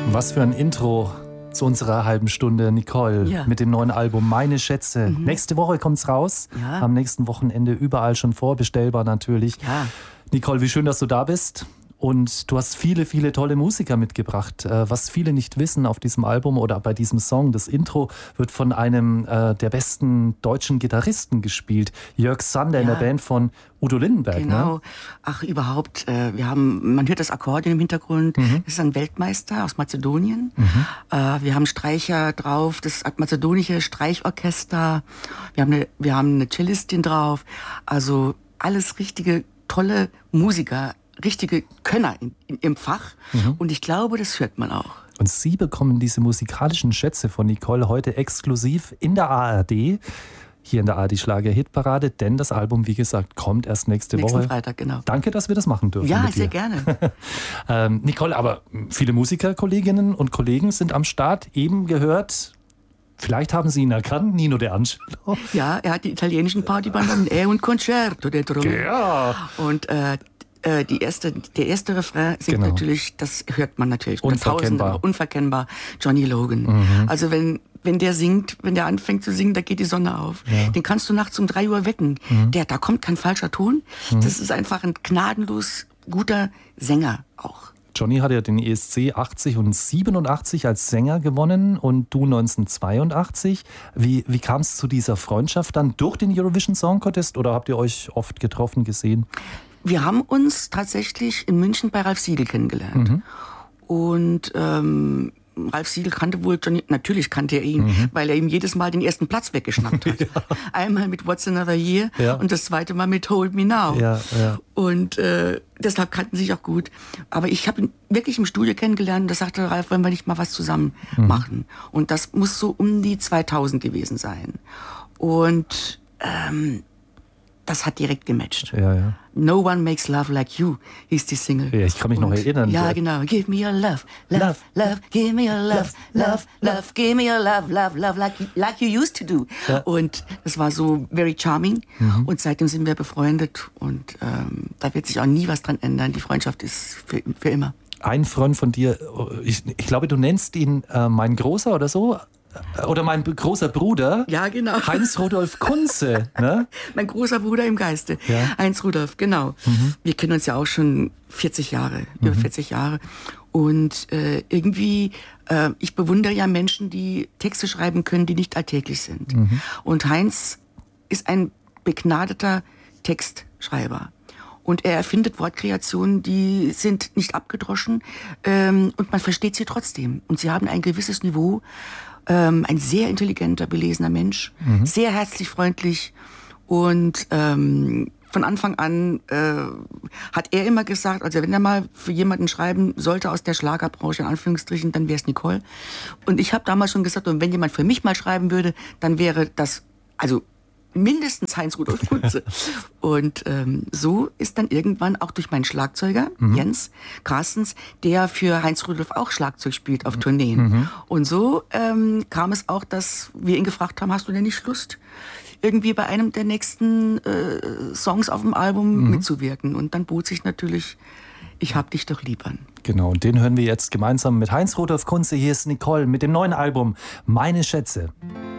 Was für ein Intro zu unserer halben Stunde, Nicole, mit dem neuen Album Meine Schätze. Nächste Woche kommt's raus, am nächsten Wochenende überall schon vorbestellbar natürlich. Ja. Nicole, wie schön, dass du da bist. Und du hast viele, viele tolle Musiker mitgebracht. Was viele nicht wissen auf diesem Album oder bei diesem Song, das Intro wird von einem der besten deutschen Gitarristen gespielt, Jörg Sander in der Band von Udo Lindenberg. Genau. Ne? Ach, überhaupt. Man hört das Akkordeon im Hintergrund. Das ist ein Weltmeister aus Mazedonien. Wir haben Streicher drauf, das mazedonische Streichorchester. Wir haben eine Cellistin drauf. Also alles richtige, tolle Musiker. Richtige Könner im Fach. Und ich glaube, das hört man auch. Und Sie bekommen diese musikalischen Schätze von Nicole heute exklusiv in der ARD, hier in der ARD Schlager Hitparade, denn das Album, wie gesagt, kommt erst nächste Woche. Nächsten Freitag, genau. Danke, dass wir das machen dürfen. Ja, mit sehr dir. gerne. Nicole, aber viele Musikerkolleginnen und Kollegen sind am Start, eben gehört. Vielleicht haben Sie ihn erkannt, Nino De Angelo. Ja, er hat die italienischen Partybanden, und Concerto dentro. Ja. Und der erste Refrain singt natürlich, das hört man natürlich. Unverkennbar, Johnny Logan. Also wenn der singt, wenn der anfängt zu singen, da geht die Sonne auf. Ja. Den kannst du nachts um 3 Uhr wecken. Da kommt kein falscher Ton. Das ist einfach ein gnadenlos guter Sänger auch. Johnny hat ja den ESC 80 und 87 als Sänger gewonnen und du 1982. Wie kam es zu dieser Freundschaft dann durch den Eurovision Song Contest oder habt ihr euch oft getroffen gesehen? Wir haben uns tatsächlich in München bei Ralf Siegel kennengelernt. Und Ralf Siegel kannte wohl Johnny, natürlich kannte er ihn, weil er ihm jedes Mal den ersten Platz weggeschnappt hat. Einmal mit What's Another Year und das zweite Mal mit Hold Me Now. Und deshalb kannten sie sich auch gut. Aber ich habe ihn wirklich im Studio kennengelernt und da sagte Ralf, wollen wir nicht mal was zusammen machen? Und das muss so um die 2000 gewesen sein. Und das hat direkt gematcht. Ja. No One Makes Love Like You hieß die Single. Ja, ich kann mich noch erinnern. Ja, genau. Give me your love, love, love, give me your love, love, love, give me your love, love, love, like you used to do. Ja. Und das war so very charming. Und seitdem sind wir befreundet und da wird sich auch nie was dran ändern. Die Freundschaft ist für immer. Ein Freund von dir, ich glaube, du nennst ihn mein Großer oder so. Oder mein großer Bruder, ja, genau. Heinz-Rudolf Kunze. Ne? Mein großer Bruder im Geiste, Heinz-Rudolf, genau. Wir kennen uns ja auch schon 40 Jahre, über 40 Jahre. Und irgendwie, ich bewundere ja Menschen, die Texte schreiben können, die nicht alltäglich sind. Und Heinz ist ein begnadeter Textschreiber. Und er erfindet Wortkreationen, die sind nicht abgedroschen und man versteht sie trotzdem. Und sie haben ein gewisses Niveau. Ein sehr intelligenter, belesener Mensch, sehr herzlich, freundlich und von Anfang an hat er immer gesagt, also wenn er mal für jemanden schreiben sollte aus der Schlagerbranche, in Anführungsstrichen, dann wäre es Nicole. Und ich habe damals schon gesagt, und wenn jemand für mich mal schreiben würde, dann wäre das, also mindestens Heinz-Rudolf Kunze. Und so ist dann irgendwann auch durch meinen Schlagzeuger, Jens Carstens, der für Heinz-Rudolf auch Schlagzeug spielt auf Tourneen. Und so kam es auch, dass wir ihn gefragt haben, hast du denn nicht Lust, irgendwie bei einem der nächsten Songs auf dem Album mitzuwirken? Und dann bot sich natürlich Ich hab dich doch lieb an. Genau, und den hören wir jetzt gemeinsam mit Heinz-Rudolf Kunze. Hier ist Nicole mit dem neuen Album Meine Schätze.